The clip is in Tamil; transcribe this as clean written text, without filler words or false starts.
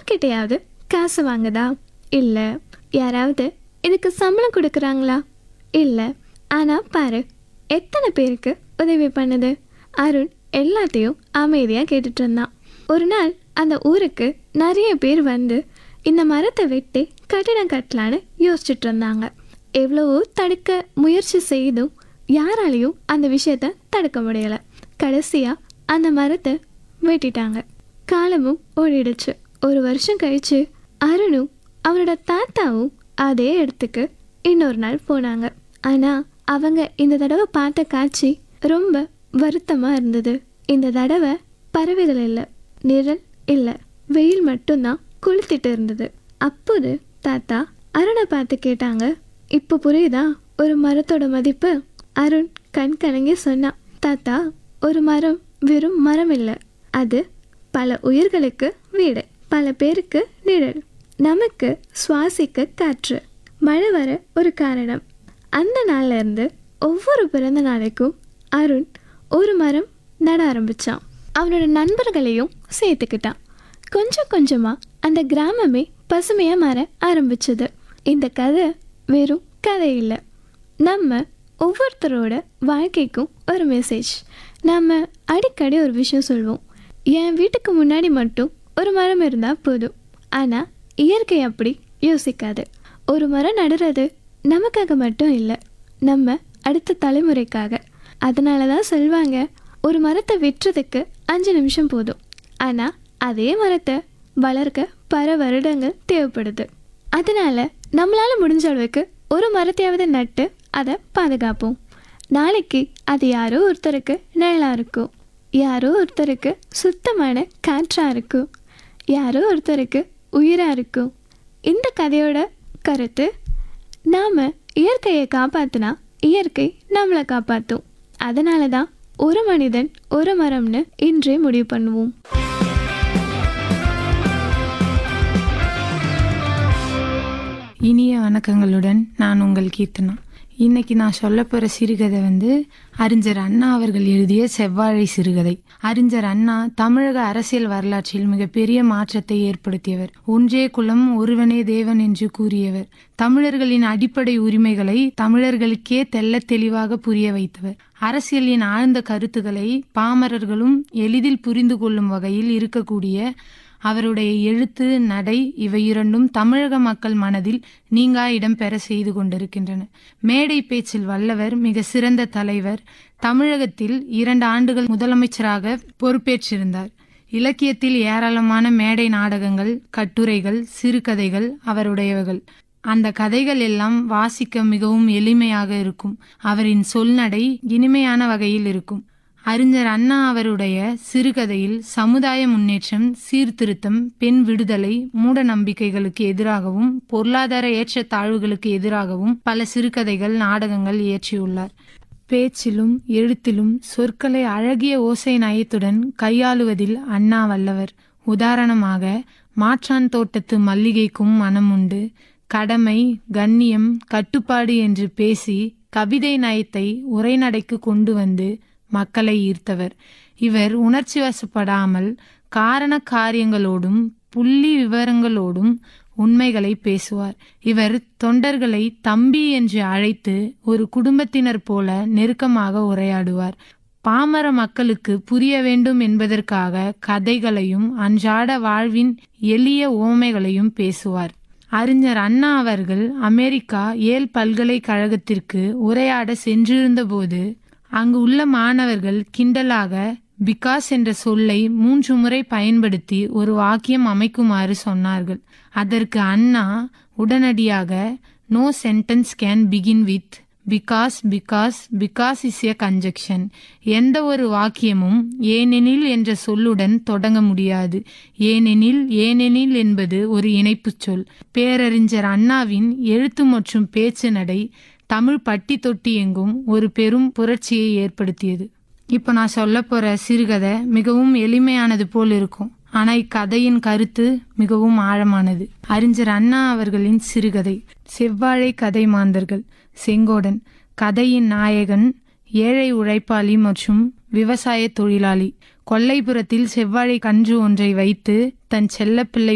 யார்கிட்டையாவது காசு வாங்குதா? இல்லை. யாராவது இதுக்கு சம்பளம் கொடுக்குறாங்களா? இல்லை. ஆனால் பாரு, எத்தனை பேருக்கு உதவி பண்ணுது. அருண் எல்லாத்தையும் அமைதியாக கேட்டுட்டு இருந்தான். ஒரு நாள் அந்த ஊருக்கு நிறைய பேர் வந்து இந்த மரத்தை வெட்டி கட்டிடம் கட்டலான்னு யோசிச்சுட்டு இருந்தாங்க. எவ்வளவோ தடுக்க முயற்சி செய்தும் யாராலையும் அந்த விஷயத்த தடுக்க முடியலை. கடைசியாக அந்த மரத்தை வெட்டிட்டாங்க. காலமும் ஓடிடுச்சு. ஒரு வருஷம் கழிச்சு அருணும் அவனோட தாத்தாவும் அதே இடத்துக்கு இன்னொரு நாள் போனாங்க. ஆனால் அவங்க இந்த தடவை பார்த்த காட்சி ரொம்ப வருத்தமாக இருந்தது. இந்த தடவை பறவைகள் இல்லை, நிழல் இல்லை, வெயில் மட்டும்தான் கொளுத்திட்டு இருந்தது. அப்போது தாத்தா அருணை பார்த்து கேட்டாங்க, இப்போ புரியுதா ஒரு மரத்தோட மதிப்பு? அருண் கண் கலங்கி சொன்னான், தாத்தா, ஒரு மரம் வெறும் மரம் இல்லை, அது பல உயிர்களுக்கு வீடு, பல பேருக்கு நிழல், நமக்கு சுவாசிக்க காற்று, மழை வர ஒரு காரணம். அந்த நாள்ல இருந்து ஒவ்வொரு பிறந்த நாளைக்கும் அருண் ஒரு மரம் நட ஆரம்பிச்சான். அவனோட நண்பர்களையும் சேர்த்துக்கிட்டான். கொஞ்சம் கொஞ்சமா அந்த கிராமமே பசுமையா மாற ஆரம்பிச்சது. இந்த கதை வெறும் கதை இல்லை, நம்ம ஒவ்வொருத்தரோட வாழ்க்கைக்கும் ஒரு மெசேஜ். நம்ம அடிக்கடி ஒரு விஷயம் சொல்வோம், என் வீட்டுக்கு முன்னாடி மட்டும் ஒரு மரம் இருந்தால் போதும். ஆனால் இயற்கை அப்படி யோசிக்காது. ஒரு மரம் நடுறது நமக்காக மட்டும் இல்லை, நம்ம அடுத்த தலைமுறைக்காக. அதனால தான் சொல்வாங்க, ஒரு மரத்தை வெட்டுறதுக்கு 5 நிமிஷம் போதும், ஆனால் அதே மரத்தை வளர்க்க பல வருடங்கள் தேவைப்படுது. அதனால நம்மளால முடிஞ்ச அளவுக்கு ஒரு மரத்தையாவது நட்டு அதை பாதுகாப்போம். நாளைக்கு அது யாரோ ஒருத்தருக்கு நிழலாக இருக்கும், யாரோ ஒருத்தருக்கு சுத்தமான காற்றாக இருக்கும், யாரோ ஒருத்தருக்கு உயிராக இருக்கும். இந்த கதையோட கருத்து, நாம் இயற்கையை காப்பாற்றினா இயற்கை நம்மளை காப்பாற்றும். அதனால தான் ஒரு மனிதன் ஒரு மரம்னு இன்றே முடிவு பண்ணுவோம். இனிய வணக்கங்களுடன் நான் உங்கள் கீர்த்தனா. இன்னைக்கு நான் சொல்ல போகிற சிறுகதை அறிஞர் அண்ணா அவர்கள் எழுதிய செவ்வாழை சிறுகதை. அறிஞர் அண்ணா தமிழக அரசியல் வரலாற்றில் மிகப்பெரிய மாற்றத்தை ஏற்படுத்தியவர். ஒன்றே குலம் ஒருவனே தேவன் என்று கூறியவர். தமிழர்களின் அடிப்படை உரிமைகளை தமிழர்களுக்கே தெள்ள தெளிவாக புரிய வைத்தவர். அரசியலின் ஆழ்ந்த கருத்துக்களை பாமரர்களும் எளிதில் புரிந்து கொள்ளும் வகையில் இருக்கக்கூடிய அவருடைய எழுத்து, நடை இவை இரண்டும் தமிழக மக்கள் மனதில் நீங்கா இடம் பெற செய்து கொண்டிருக்கின்றன. மேடை பேச்சில் வல்லவர், மிக சிறந்த தலைவர். தமிழகத்தில் 2 ஆண்டுகள் முதலமைச்சராக பொறுப்பேற்றிருந்தார். இலக்கியத்தில் ஏராளமான மேடை நாடகங்கள், கட்டுரைகள், சிறுகதைகள் அவருடையவர்கள். அந்த கதைகள் எல்லாம் வாசிக்க மிகவும் எளிமையாக இருக்கும். அவரின் சொல்நடை இனிமையான வகையில் இருக்கும். அறிஞர் அண்ணா அவருடைய சிறுகதையில் சமுதாய முன்னேற்றம், சீர்திருத்தம், பெண் விடுதலை, மூட நம்பிக்கைகளுக்கு எதிராகவும் பொருளாதார ஏற்றத்தாழ்வுகளுக்கு எதிராகவும் பல சிறுகதைகள், நாடகங்கள் இயற்றியுள்ளார். பேச்சிலும் எழுத்திலும் சொற்களை அழகிய ஓசை நயத்துடன் கையாளுவதில் அண்ணா வல்லவர். உதாரணமாக, மாற்றான் தோட்டத்து மல்லிகைக்கும் மனம் உண்டு, கடமை, கண்ணியம், கட்டுப்பாடு என்று பேசி கவிதை நயத்தை உரைநடைக்கு கொண்டு வந்து மக்களை ஈர்த்தவர். இவர் உணர்ச்சி வசப்படாமல் காரண காரியங்களோடும் புள்ளி விவரங்களோடும் உண்மைகளை பேசுவார். இவர் தொண்டர்களை தம்பி என்று அழைத்து ஒரு குடும்பத்தினர் போல நெருக்கமாக உரையாடுவார். பாமர மக்களுக்கு புரிய வேண்டும் என்பதற்காக கதைகளையும் அன்றாட வாழ்வின் எளிய ஓமைகளையும் பேசுவார். அறிஞர் அண்ணா அவர்கள் அமெரிக்கா ஏல் பல்கலைக்கழகத்திற்கு உரையாட சென்றிருந்த போது அங்கு உள்ள மாணவர்கள் கிண்டலாக பிகாஸ் என்ற சொல்லை 3 முறை பயன்படுத்தி ஒரு வாக்கியம் அமைக்குமாறு சொன்னார்கள். அதற்கு அண்ணா உடனடியாக no sentence can begin with because because because is a conjunction. எந்த ஒரு வாக்கியமும் ஏனெனில் என்ற சொல்லுடன் தொடங்க முடியாது. ஏனெனில் ஏனெனில் என்பது ஒரு இணைப்பு சொல். பேரறிஞர் அண்ணாவின் எழுத்து மற்றும் பேச்சு நடை தமிழ் பட்டி தொட்டி எங்கும் ஒரு பெரும் புரட்சியை ஏற்படுத்தியது. இப்போ நான் சொல்ல போற சிறுகதை மிகவும் எளிமையானது போல் இருக்கும். ஆனா இக்கதையின் கருத்து மிகவும் ஆழமானது. அறிஞர் அண்ணா அவர்களின் சிறுகதை செவ்வாழை கதை மாந்தர்கள். செங்கோடன். கதையின் நாயகன் ஏழை உழைப்பாளி மற்றும் விவசாய தொழிலாளி. கொல்லைப்புறத்தில் செவ்வாழை கன்று ஒன்றை வைத்து தன் செல்லப்பிள்ளை